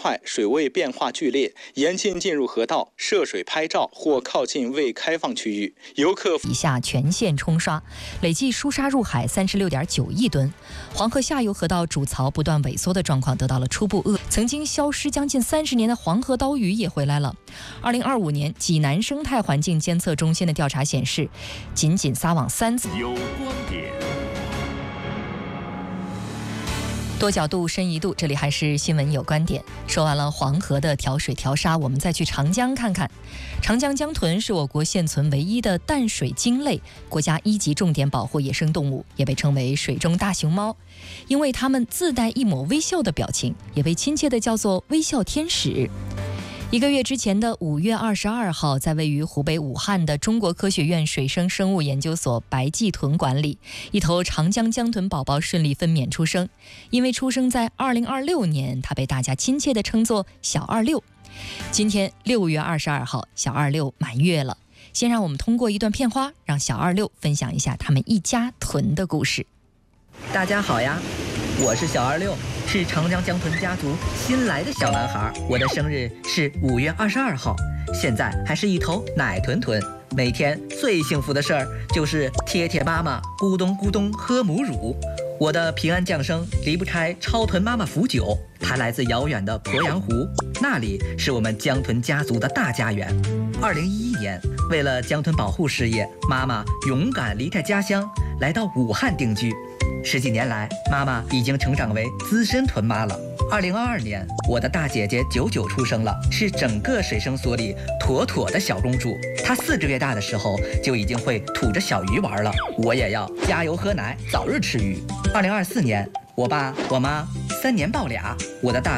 快，水位变化剧烈，严禁进入河道涉水拍照或靠近未开放区域。游客以下全线冲刷，累计疏沙入海36.9亿吨。黄河下游河道主槽不断萎缩的状况得到了初步遏，曾经消失将近30年的黄河刀鱼也回来了。2025年济南生态环境监测中心的调查显示，仅撒网3次。 有观点。 多角度深一度，这里还是新闻有观点。说完了黄河的调水调沙，我们再去长江看看。长江江豚是我国现存唯一的淡水鲸类，国家1级重点保护野生动物，也被称为水中大熊猫，因为它们自带一抹微笑的表情，也被亲切地叫做微笑天使。1个月之前的5月22号，在位于湖北武汉的中国科学院水生生物研究所白暨豚馆里，一头长江江豚宝宝顺利分娩出生。因为出生在2026年，它被大家亲切地称作小26。今天6月22号，小26满月了。先让我们通过一段片花，让小26分享一下他们一家豚的故事。 大家好呀，我是小26，是长江江豚家族新来的小男孩。我的生日是5月22号，现在还是一头奶豚豚。每天最幸福的事儿就是贴妈妈咕咚咕咚喝母乳。我的平安降生离不开超豚妈妈福酒，它来自遥远的鄱阳湖，那里是我们江豚家族的大家园。2011年，为了江豚保护事业，妈妈勇敢离开家乡，来到武汉定居。10几年来，妈妈已经成长为资深豚妈了。2022年，我的大姐姐99出生了，是整个水生所里妥妥的小公主。她4个月大的时候就已经会吐着小鱼玩了，我也要加油喝奶，早日吃鱼。2024年，我爸我妈3年抱俩，我的大